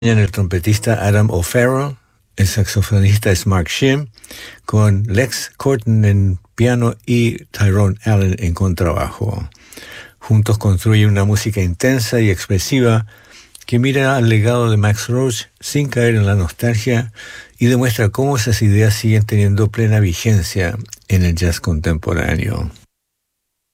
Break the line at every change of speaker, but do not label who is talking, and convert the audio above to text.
el trompetista Adam O'Farrell, el saxofonista es Mark Shim, con Lex Corton en piano y Tyrone Allen en contrabajo. Juntos construyen una música intensa y expresiva que mira al legado de Max Roach sin caer en la nostalgia y demuestra cómo esas ideas siguen teniendo plena vigencia en el jazz contemporáneo.